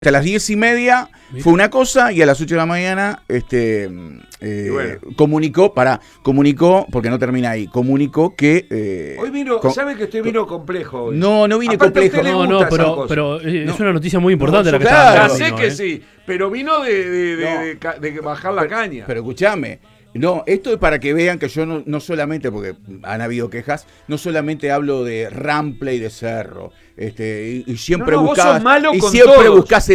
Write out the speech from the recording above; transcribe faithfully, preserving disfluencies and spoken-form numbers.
A las diez y media fue una cosa y a las ocho de la mañana este, eh, bueno. comunicó, para comunicó, porque no termina ahí, comunicó que... Eh, hoy vino, con, ¿sabe que usted vino complejo hoy? No, no vine Aparte complejo. No, no, pero, pero es no. una noticia muy importante no, la que claro. está Ya sé vino, que ¿eh? sí, pero vino de, de, de, no. de, de, de bajar la pero, caña. Pero escúchame. No, esto es para que vean que yo no, no solamente, porque han habido quejas, no solamente hablo de Rample y de Cerro, este, y, y siempre no, no, buscas, vos sos malo y con siempre todos. buscas